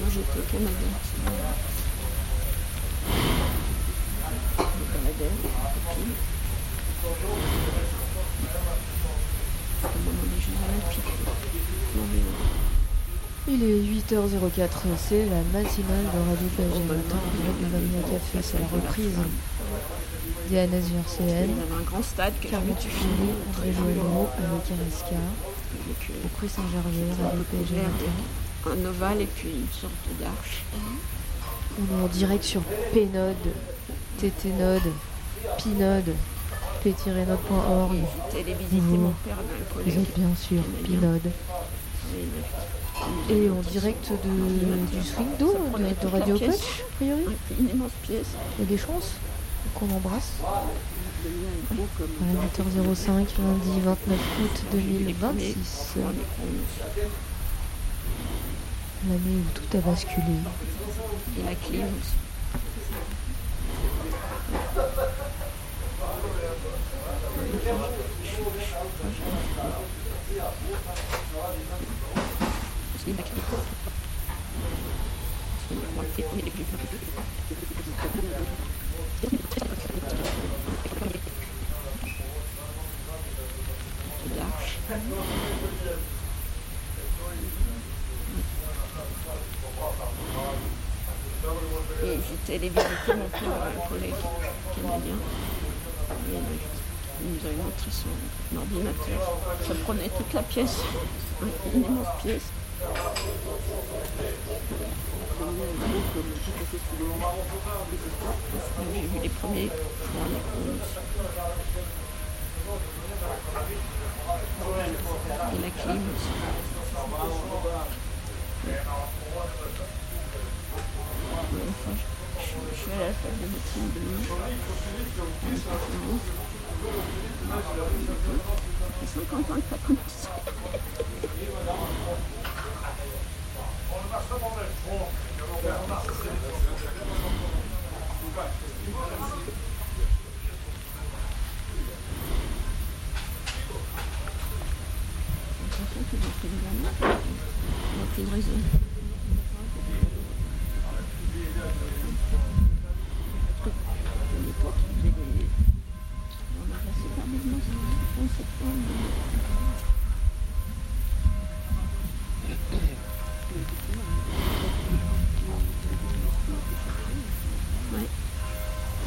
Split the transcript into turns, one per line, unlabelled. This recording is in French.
Moi j'étais au Canada. Je me baladais avec ma copine. Au moment des Jeux Olympiques. Non, mais
Il est 8h04, c'est la matinale de Radio PSG Matin en direct du Vanilla Café, c'est la reprise des NSURCN.
il y avait un grand stade que
Carmen Tuffieri, André Joëlot, avec Ariska, au Prix Saint-Gervais, Radio PSG Matin.
un ovale et puis une sorte d'arche.
On est en direct sur Pnode, TTNode, Pinode, p-node.org.
J'étais allée visiter mon père dans le
Vous
collège.
êtes bien sûr Pinode. Et en direct du swing d'eau de Radio Coach, a priori.
Une immense pièce.
Il y a des chances qu'on embrasse. Voilà, 8h05, lundi 29 août 2026. L'année où tout a basculé.
Et la clim aussi. Et j'étais allée visiter mon père, un collègue canadien. Et il nous avait montré son ordinateur. Ça prenait toute la pièce, une immense pièce. J'ai vu les premiers fournis. Et la clim aussi. Enfin, je suis allée à la fac de médecine de Lyon. Ça fait 50 ans que ça a commencé. J'ai l'impression qu'ils ont fait une gamme. Ils n'ont plus de réseau.